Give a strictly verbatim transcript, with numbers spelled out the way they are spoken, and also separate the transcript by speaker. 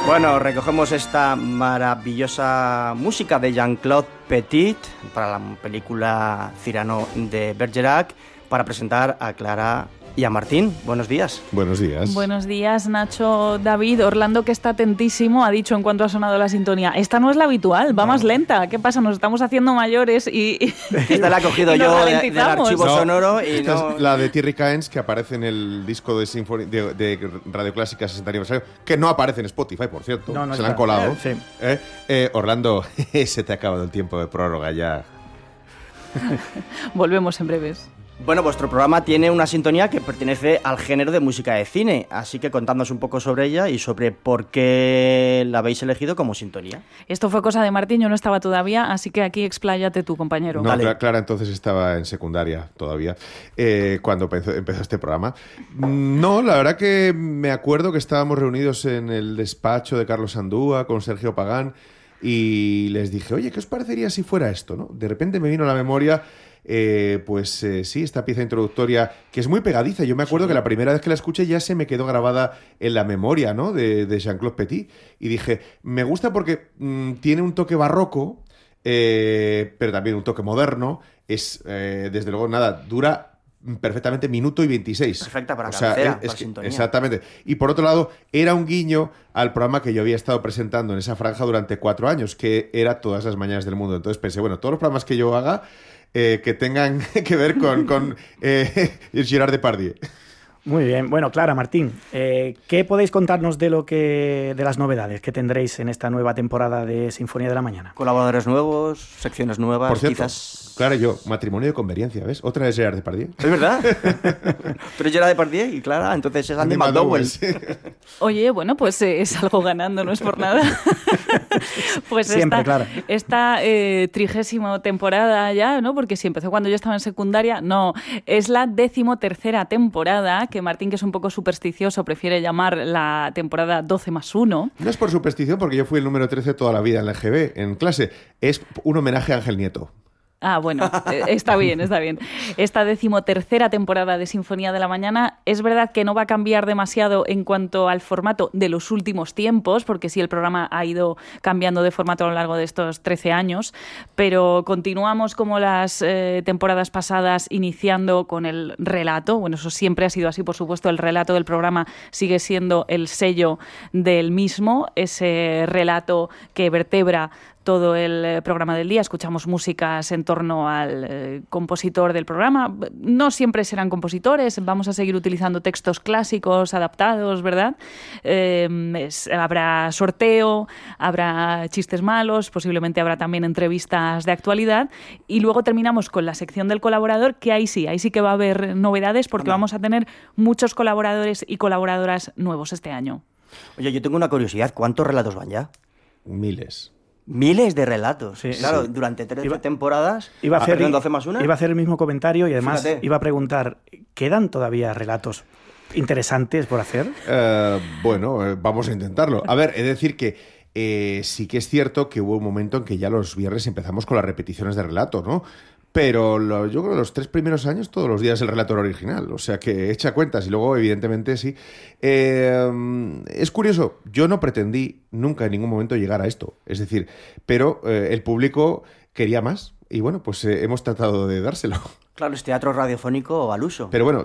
Speaker 1: Bueno, recogemos esta maravillosa música de Jean-Claude Petit para la película Cyrano de Bergerac para presentar a Clara y a Martín. Buenos días.
Speaker 2: Buenos días.
Speaker 3: Buenos días, Nacho, David. Orlando, que está atentísimo, ha dicho en cuanto ha sonado la sintonía: esta no es la habitual, va no. más lenta. ¿Qué pasa? Nos estamos haciendo mayores y...
Speaker 1: Esta la he cogido yo de, del archivo no, sonoro. Y
Speaker 2: esta
Speaker 1: no...
Speaker 2: es la de Thierry Caens, que aparece en el disco de, Sinfoni- de, de Radio Clásica sesenta aniversario, que no aparece en Spotify, por cierto.
Speaker 4: No, no
Speaker 2: Se la han colado.
Speaker 4: Eh, sí.
Speaker 2: ¿Eh? Eh, Orlando, se te ha acabado el tiempo de prórroga ya.
Speaker 3: Volvemos en breves.
Speaker 1: Bueno, vuestro programa tiene una sintonía que pertenece al género de música de cine, así que contadnos un poco sobre ella y sobre por qué la habéis elegido como sintonía.
Speaker 3: Esto fue cosa de Martín, yo no estaba todavía, así que aquí expláyate tú, compañero.
Speaker 2: No,
Speaker 3: Vale.
Speaker 2: Clara entonces estaba en secundaria todavía, eh, cuando empezó, empezó este programa. No, la verdad que me acuerdo que estábamos reunidos en el despacho de Carlos Andúa con Sergio Pagán y les dije, oye, ¿qué os parecería si fuera esto, ¿no? De repente me vino a la memoria... Eh, pues eh, sí, esta pieza introductoria que es muy pegadiza. Yo me acuerdo sí. que la primera vez que la escuché ya se me quedó grabada en la memoria, ¿no? de, de Jean-Claude Petit. Y dije, me gusta porque mmm, tiene un toque barroco, eh, pero también un toque moderno. Es, eh, desde luego, nada, dura perfectamente minuto y veintiséis.
Speaker 1: Perfecta para
Speaker 2: o sea,
Speaker 1: cabecera,
Speaker 2: es,
Speaker 1: para
Speaker 2: es que,
Speaker 1: sintonía.
Speaker 2: Exactamente. Y por otro lado, era un guiño al programa que yo había estado presentando en esa franja durante cuatro años, que era Todas las mañanas del mundo. Entonces pensé, bueno, todos los programas que yo haga Eh, que tengan que ver con, con eh, Gerard Depardieu.
Speaker 4: Muy bien. Bueno, Clara, Martín, eh, ¿qué podéis contarnos de lo que de las novedades que tendréis en esta nueva temporada de Sinfonía de la Mañana?
Speaker 1: Colaboradores nuevos, secciones nuevas,
Speaker 2: por cierto,
Speaker 1: quizás...
Speaker 2: Clara y yo, matrimonio de conveniencia, ¿ves? Otra es Gerard Depardieu.
Speaker 1: ¿Es verdad? Pero es Gerard Depardieu y Clara, entonces es Andy McDowell.
Speaker 3: Oye, bueno, pues eh, es algo ganando, no es por nada. Pues
Speaker 4: siempre,
Speaker 3: esta,
Speaker 4: Clara.
Speaker 3: Esta eh, trigésima temporada ya, ¿no? Porque si empezó cuando yo estaba en secundaria, no, es la decimotercera temporada, que Martín, que es un poco supersticioso, prefiere llamar la temporada doce más uno.
Speaker 2: No es por superstición, porque yo fui el número trece toda la vida en la G B, en clase. Es un homenaje a Ángel Nieto.
Speaker 3: Ah, bueno, está bien, está bien. Esta decimotercera temporada de Sinfonía de la Mañana es verdad que no va a cambiar demasiado en cuanto al formato de los últimos tiempos, porque sí, el programa ha ido cambiando de formato a lo largo de estos trece años, pero continuamos como las eh, temporadas pasadas, iniciando con el relato. Bueno, eso siempre ha sido así, por supuesto, el relato del programa sigue siendo el sello del mismo, ese relato que vertebra todo el programa del día. Escuchamos músicas en torno al eh, compositor del programa. No siempre serán compositores, vamos a seguir utilizando textos clásicos adaptados, ¿verdad? Eh, es, habrá sorteo, habrá chistes malos, posiblemente habrá también entrevistas de actualidad y luego terminamos con la sección del colaborador, que ahí sí, ahí sí que va a haber novedades porque vamos a tener muchos colaboradores y colaboradoras nuevos este año.
Speaker 1: Oye, yo tengo una curiosidad, ¿cuántos relatos van ya?
Speaker 2: Miles.
Speaker 1: Miles de relatos. Sí, claro,
Speaker 4: sí.
Speaker 1: durante trece
Speaker 4: iba,
Speaker 1: temporadas.
Speaker 4: Iba a, hacer,
Speaker 1: perdón, doce más una.
Speaker 4: Iba a hacer el mismo comentario y además
Speaker 1: Fíjate.
Speaker 4: Iba a preguntar, ¿quedan todavía relatos interesantes por hacer?
Speaker 2: Uh, bueno, eh, vamos a intentarlo. A ver, es decir que eh, sí que es cierto que hubo un momento en que ya los viernes empezamos con las repeticiones de relato, ¿no? Pero lo, yo creo que los tres primeros años todos los días el relator original, o sea que echa cuentas y luego evidentemente sí. Eh, es curioso, yo no pretendí nunca en ningún momento llegar a esto, es decir, pero eh, el público quería más y bueno, pues eh, hemos tratado de dárselo.
Speaker 1: Claro, es teatro radiofónico al uso.
Speaker 2: Pero bueno,